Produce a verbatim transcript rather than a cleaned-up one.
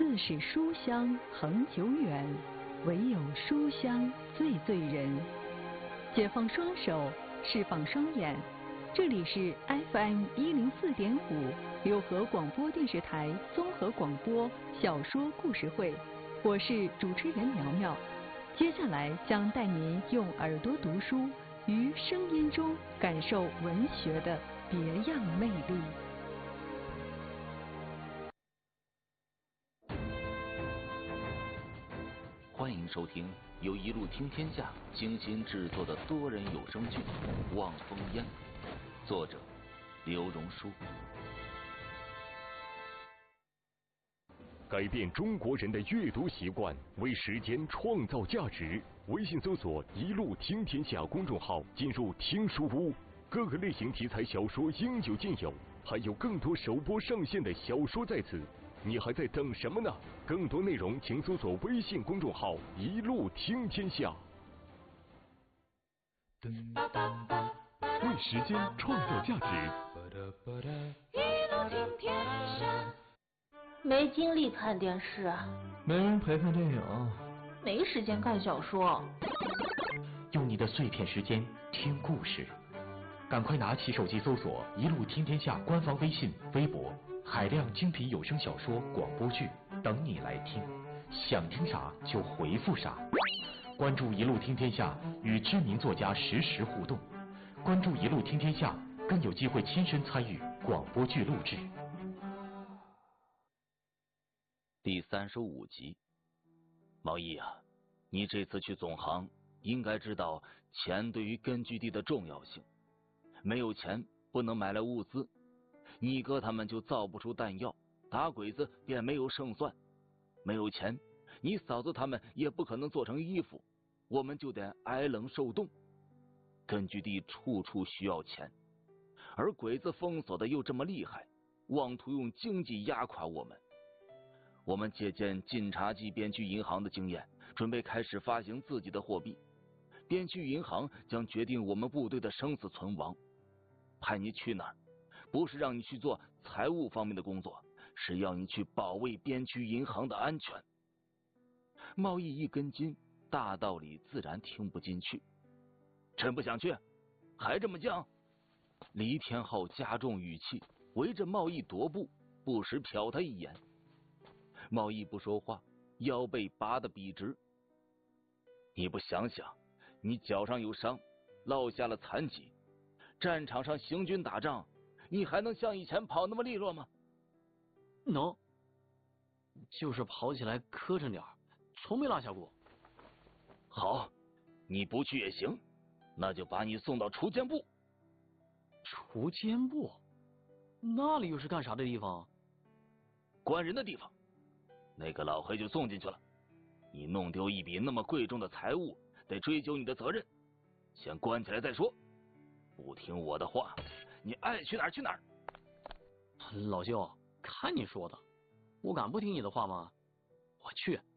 自是书香恒久远，唯有书香最醉人。解放双手，释放双眼，这里是 F M 一零四点五六合广播电视台综合广播小说故事会，我是主持人苗苗。接下来将带您用耳朵读书，于声音中感受文学的别样魅力。 欢迎收听由一路听天下精心制作的多人有声剧《望风烟》，作者刘荣书。 改变中国人的阅读习惯，为时间创造价值。微信搜索“一路听天下”公众号，进入听书屋，各个类型题材小说应有尽有，还有更多首播上线的小说在此。你还在等什么呢？更多内容请搜索微信公众号“一路听天下”。为时间创造价值。 一路听天下。没精力看电视， 没人陪看电影， 没时间看小说。 用你的碎片时间听故事，赶快拿起手机搜索“一路听天下”官方微信、微博。海量精品有声小说、广播剧等你来听，想听啥就回复啥。关注一路听天下，与知名作家实时互动。关注一路听天下，更有机会亲身参与广播剧录制。 第三十五集，毛毅啊，你这次去总行，应该知道钱对于根据地的重要性。没有钱，不能买来物资。你哥他们就造不出弹药，打鬼子便没有胜算。没有钱，你嫂子他们也不可能做成衣服，我们就得挨冷受冻。根据地处处需要钱，而鬼子封锁的又这么厉害，妄图用经济压垮我们。我们借鉴晋察冀边区银行的经验，准备开始发行自己的货币。边区银行将决定我们部队的生死存亡。派你去哪儿？不是让你去做财务方面的工作，是要你去保卫边区银行的安全。贸易一根筋，大道理自然听不进去。真不想去，还这么犟？黎天浩加重语气，围着贸易踱步，不时瞟他一眼。贸易不说话，腰背拔得笔直。你不想想，你脚上有伤，落下了残疾，战场上行军打仗，你还能像以前跑那么利落吗？ 能，就是跑起来磕碜点，从没落下过。 好，你不去也行，那就把你送到锄奸部。 锄奸部？那里又是干啥的地方？ 关人的地方。那个老黑就送进去了。你弄丢一笔那么贵重的财物，得追究你的责任。先关起来再说。不听我的话，你爱去哪儿去哪儿。 老舅，看你说的，我敢不听你的话吗？我去。